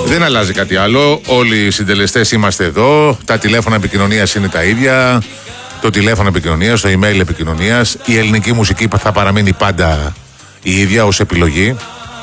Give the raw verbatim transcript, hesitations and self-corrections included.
Δεν αλλάζει κάτι άλλο. Όλοι οι συντελεστές είμαστε εδώ. Τα τηλέφωνα επικοινωνίας είναι τα ίδια. Το τηλέφωνο επικοινωνίας, το email επικοινωνίας. Η ελληνική μουσική θα παραμείνει πάντα η ίδια ως επιλογή.